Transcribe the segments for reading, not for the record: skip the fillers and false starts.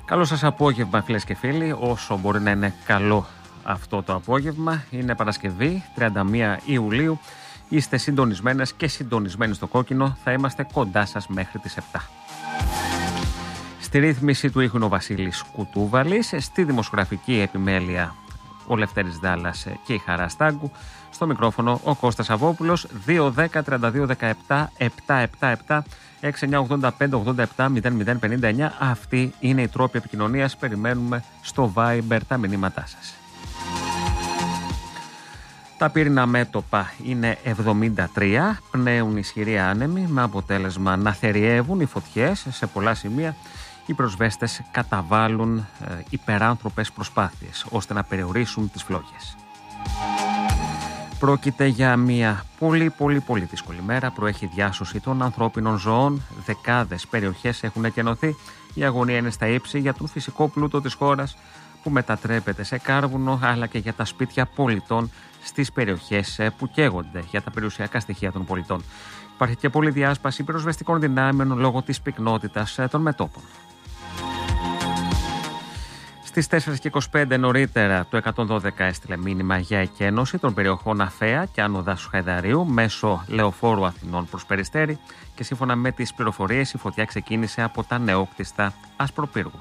Καλό σας απόγευμα, φίλες και φίλοι, όσο μπορεί να είναι καλό αυτό το απόγευμα. Είναι Παρασκευή, 31 Ιουλίου. Είστε συντονισμένες και συντονισμένοι στο κόκκινο. Θα είμαστε κοντά σας μέχρι τις 7. Στη ρύθμιση του ήχου είναι ο Βασίλης Κουτούβαλης. Στη δημοσιογραφική επιμέλεια ο Λευτέρης Δάλλας και η Χαρά Στάγκου. Στο μικρόφωνο ο Κώστας Αβόπουλος. 2-10-32-17-777 6-9-85-87-00-59. Αυτή είναι η τρόπη επικοινωνίας. Περιμένουμε στο Viber τα μηνύματά σας. Τα πύρινα μέτωπα είναι 73, πνέουν ισχυροί άνεμοι με αποτέλεσμα να θεριεύουν οι φωτιές σε πολλά σημεία. Οι πυροσβέστες καταβάλουν υπεράνθρωπες προσπάθειες ώστε να περιορίσουν τις φλόγες. Πρόκειται για μια πολύ δύσκολη μέρα. Προέχει διάσωση των ανθρώπινων ζώων. Δεκάδες περιοχές έχουν εκενωθεί. Η αγωνία είναι στα ύψη για τον φυσικό πλούτο της χώρας που μετατρέπεται σε κάρβουνο, αλλά και για τα σπίτια πολιτών στις περιοχές που καίγονται, για τα περιουσιακά στοιχεία των πολιτών. Υπάρχει και πολλή διάσπαση πυροσβεστικών δυνάμεων λόγω της πυκνότητας των μετώπων. Στις 4:25 νωρίτερα το 112 έστειλε μήνυμα για εκένωση των περιοχών Αφαία και Άνω Δάσου Χαϊδαρίου μέσω Λεωφόρου Αθηνών προς Περιστέρι και σύμφωνα με τις πληροφορίες η φωτιά ξεκίνησε από τα νεόκτιστα Ασπροπύργου.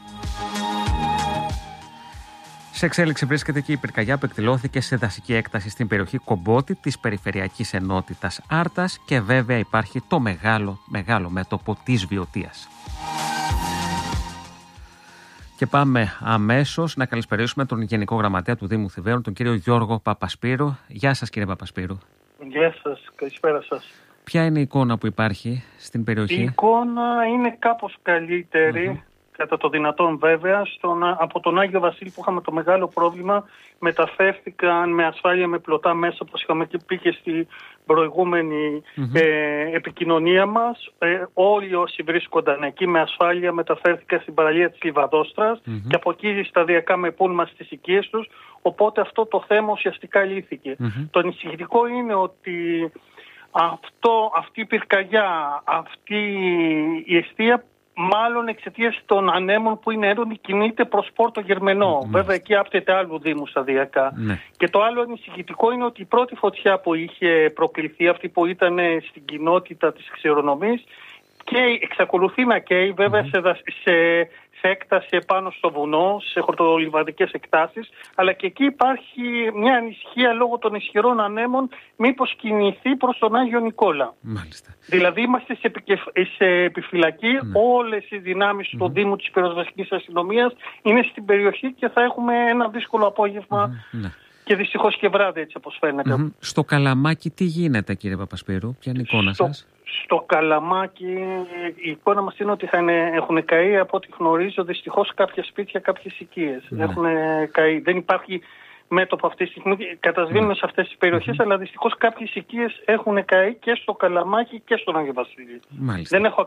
Σε εξέλιξη βρίσκεται και η πυρκαγιά που εκδηλώθηκε σε δασική έκταση στην περιοχή Κομπότη της Περιφερειακής Ενότητας Άρτας και βέβαια υπάρχει το μεγάλο μέτωπο της Βιωτίας. Και πάμε αμέσως να καλησπερίσουμε τον Γενικό Γραμματέα του Δήμου Θηβαίων, τον κύριο Γιώργο Παπασπύρου. Γεια σας, κύριε Παπασπύρου. Γεια σας, καλησπέρα σας. Ποια είναι η εικόνα που υπάρχει στην περιοχή? Η εικόνα είναι κάπως καλύτερη, κατά το δυνατόν βέβαια. Από τον Άγιο Βασίλη που είχαμε το μεγάλο πρόβλημα, μεταφέρθηκαν με ασφάλεια με πλωτά μέσα, όπως είχαμε πει και στην προηγούμενη επικοινωνία μας. Όλοι όσοι βρίσκονταν εκεί με ασφάλεια μεταφέρθηκαν στην παραλία της Λιβαδόστρας και από εκεί σταδιακά με πούλμα στις οικίες τους. Οπότε αυτό το θέμα ουσιαστικά λύθηκε. Το ανησυχητικό είναι ότι αυτή η πυρκαγιά, αυτή η αιστεία, μάλλον εξαιτίας των ανέμων που είναι έντονοι, κινείται προς Πόρτο Γερμενό. Βέβαια εκεί άπτεται άλλου Δήμου σταδιακά. Και το άλλο ανησυχητικό είναι ότι η πρώτη φωτιά που είχε προκληθεί, αυτή που ήταν στην κοινότητα της Ξηρονομής, και εξακολουθεί να καίει βέβαια σε έκταση επάνω στο βουνό, σε χορτολιβαδικές εκτάσεις, αλλά και εκεί υπάρχει μια ανησυχία λόγω των ισχυρών ανέμων μήπως κινηθεί προς τον Άγιο Νικόλα. Μάλιστα. Δηλαδή είμαστε σε επιφυλακή, όλες οι δυνάμεις του Δήμου της Πυροσβεστικής Αστυνομίας είναι στην περιοχή και θα έχουμε ένα δύσκολο απόγευμα και δυστυχώς και βράδυ, έτσι όπως φαίνεται. Στο Καλαμάκι τι γίνεται, κύριε Παπασπύρου, ποια είναι η εικόνα σας? Στο Καλαμάκι η εικόνα μας είναι ότι έχουν καεί, από ό,τι γνωρίζω, δυστυχώς κάποια σπίτια, κάποιες οικίες. Έχουν καεί. Δεν υπάρχει μέτωπο αυτή τη στιγμή, κατασβήνουμε σε αυτές τις περιοχές, αλλά δυστυχώς κάποιες οικίες έχουν καεί και στο Καλαμάκι και στον Άγιο Βασίλη. Μάλιστα. Δεν έχω